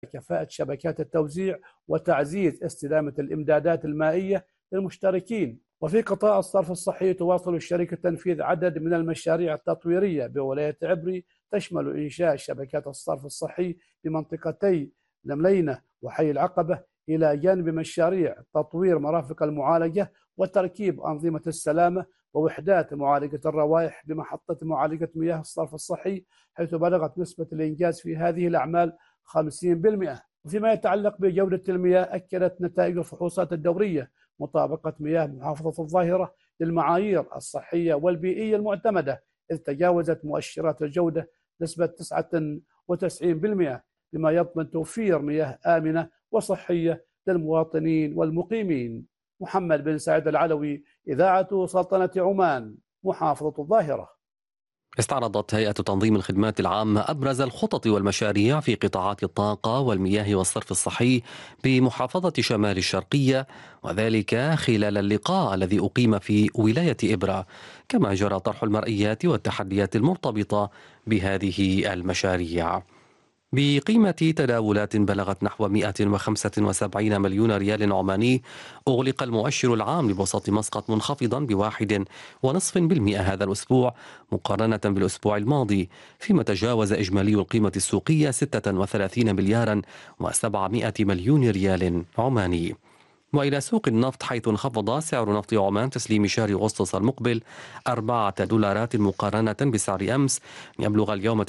كفاءة شبكات التوزيع وتعزيز استدامة الإمدادات المائية للمشتركين. وفي قطاع الصرف الصحي تواصل الشركة تنفيذ عدد من المشاريع التطويرية بولاية عبري تشمل إنشاء شبكات الصرف الصحي بمنطقتي الملينة وحي العقبة، إلى جانب مشاريع تطوير مرافق المعالجة وتركيب أنظمة السلامة ووحدات معالجة الروائح بمحطة معالجة مياه الصرف الصحي، حيث بلغت نسبة الإنجاز في هذه الأعمال 50%. وفيما يتعلق بجودة المياه، أكدت نتائج الفحوصات الدورية مطابقة مياه محافظة الظاهرة للمعايير الصحية والبيئية المعتمدة، إذ تجاوزت مؤشرات الجودة نسبة 99%، بما يضمن توفير مياه آمنة وصحية للمواطنين والمقيمين. محمد بن سعيد العلوي، إذاعة سلطنة عمان، محافظة الظاهرة. استعرضت هيئة تنظيم الخدمات العامة أبرز الخطط والمشاريع في قطاعات الطاقة والمياه والصرف الصحي بمحافظة شمال الشرقية، وذلك خلال اللقاء الذي أقيم في ولاية إبرة، كما جرى طرح المرئيات والتحديات المرتبطة بهذه المشاريع بقيمة تداولات بلغت نحو 175 مليون ريال عماني. أغلق المؤشر العام لبوسط مسقط منخفضا ب1.5% هذا الأسبوع مقارنة بالأسبوع الماضي، فيما تجاوز إجمالي القيمة السوقية 36 مليارا و700 مليون ريال عماني. وإلى سوق النفط، حيث انخفض سعر نفط عمان تسليم شهر أغسطس المقبل $4 مقارنة بسعر أمس، يبلغ اليوم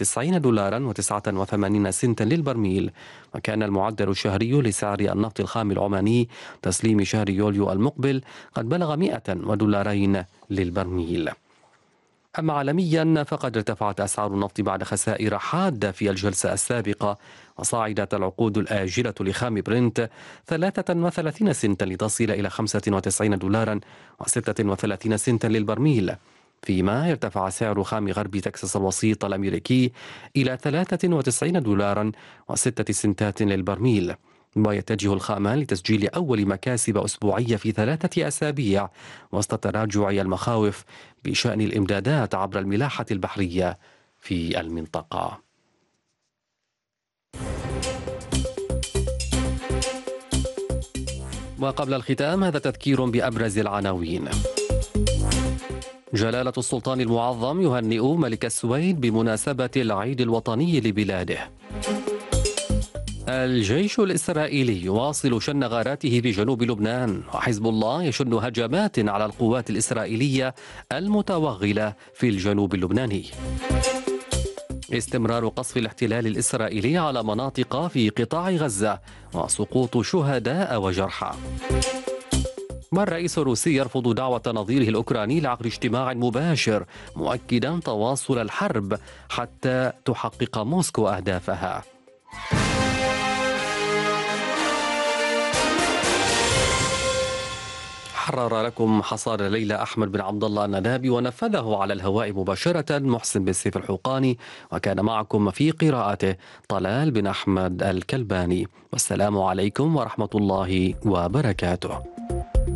$90.89 للبرميل. وكان المعدل الشهري لسعر النفط الخام العماني تسليم شهر يوليو المقبل قد بلغ $100 للبرميل. أما عالميا فقد ارتفعت أسعار النفط بعد خسائر حادة في الجلسة السابقة، وصعدت العقود الآجلة لخام برنت 33 سنتا لتصل إلى $95.36 للبرميل، فيما ارتفع سعر خام غرب تكساس الوسيط الأمريكي إلى $93.06 للبرميل. ويتجه الخامان لتسجيل أول مكاسب أسبوعية في 3 أسابيع وسط تراجع المخاوف بشأن الإمدادات عبر الملاحة البحرية في المنطقة. وقبل الختام هذا تذكير بأبرز العناوين. جلالة السلطان المعظم يهنئ ملك السويد بمناسبة العيد الوطني لبلاده. الجيش الإسرائيلي يواصل شن غاراته بجنوب لبنان، وحزب الله يشن هجمات على القوات الإسرائيلية المتوغلة في الجنوب اللبناني. استمرار قصف الاحتلال الإسرائيلي على مناطق في قطاع غزة وسقوط شهداء وجرحى. والرئيس الروسي يرفض دعوة نظيره الأوكراني لعقد اجتماع مباشر، مؤكدا تواصل الحرب حتى تحقق موسكو أهدافها. حرر لكم حصار ليلى أحمد بن عبد الله الندابي، ونفذه على الهواء مباشرة محسن بن سيف الحوقاني، وكان معكم في قراءته طلال بن أحمد الكلباني. والسلام عليكم ورحمة الله وبركاته.